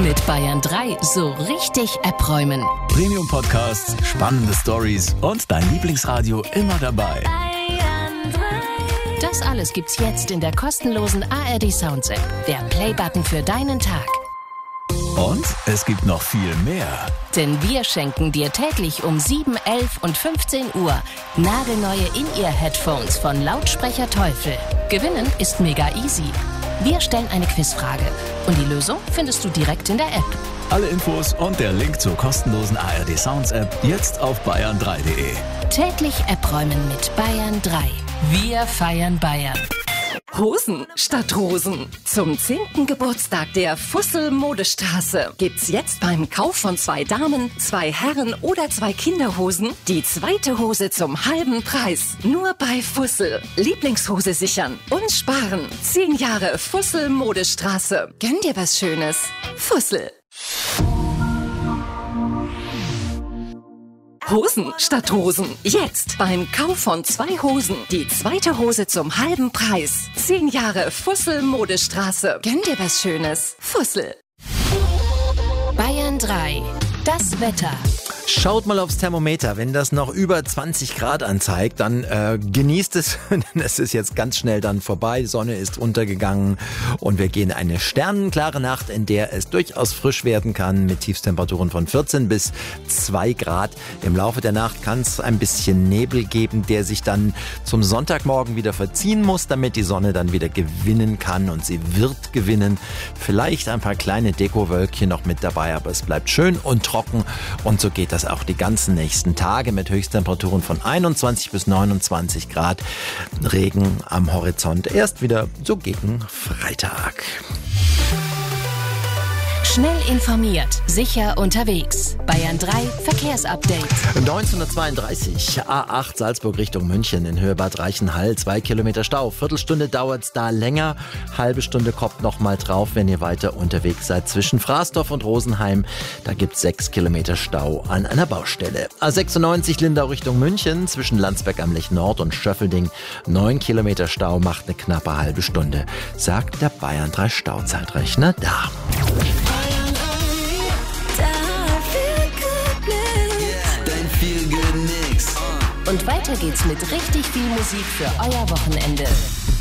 Mit Bayern 3 so richtig abräumen. Premium-Podcasts, spannende Stories und dein Lieblingsradio immer dabei. Das alles gibt's jetzt in der kostenlosen ARD Sounds App. Der Play-Button für deinen Tag. Und es gibt noch viel mehr. Denn wir schenken dir täglich um 7, 11 und 15 Uhr nagelneue In-Ear-Headphones von Lautsprecher Teufel. Gewinnen ist mega easy. Wir stellen eine Quizfrage und die Lösung findest du direkt in der App. Alle Infos und der Link zur kostenlosen ARD Sounds App jetzt auf bayern3.de. Täglich abräumen mit Bayern 3. Wir feiern Bayern. Hosen statt Rosen. Zum 10. Geburtstag der Fussel Modestraße gibt's jetzt beim Kauf von 2 Damen, 2 Herren oder 2 Kinderhosen die zweite Hose zum halben Preis. Nur bei Fussel. Lieblingshose sichern und sparen. 10 Jahre Fussel Modestraße. Gönn dir was Schönes. Fussel. Hosen statt Rosen. Jetzt beim Kauf von 2 Hosen die zweite Hose zum halben Preis. 10 Jahre Fussel Modestraße. Gönn dir was Schönes. Fussel. Bayern 3. Das Wetter. Schaut mal aufs Thermometer. Wenn das noch über 20 Grad anzeigt, dann genießt es. Es ist jetzt ganz schnell dann vorbei. Die Sonne ist untergegangen und wir gehen in eine sternenklare Nacht, in der es durchaus frisch werden kann mit Tiefstemperaturen von 14 bis 2 Grad. Im Laufe der Nacht kann es ein bisschen Nebel geben, der sich dann zum Sonntagmorgen wieder verziehen muss, damit die Sonne dann wieder gewinnen kann und sie wird gewinnen. Vielleicht ein paar kleine Dekowölkchen noch mit dabei, aber es bleibt schön und trocken und so geht das auch die ganzen nächsten Tage mit Höchsttemperaturen von 21 bis 29 Grad. Regen am Horizont erst wieder so gegen Freitag. Schnell informiert, sicher unterwegs. Bayern 3 Verkehrsupdate. 1932 A8 Salzburg Richtung München in Höhe Bad Reichenhall. 2 Kilometer Stau. Viertelstunde dauert's da länger. Halbe Stunde kommt noch mal drauf, wenn ihr weiter unterwegs seid. Zwischen Frasdorf und Rosenheim, da gibt's 6 Kilometer Stau an einer Baustelle. A96 Lindau Richtung München zwischen Landsberg am Lech Nord und Schöffelding. 9 Kilometer Stau macht eine knappe halbe Stunde, sagt der Bayern 3 Stauzeitrechner da. Und weiter geht's mit richtig viel Musik für euer Wochenende.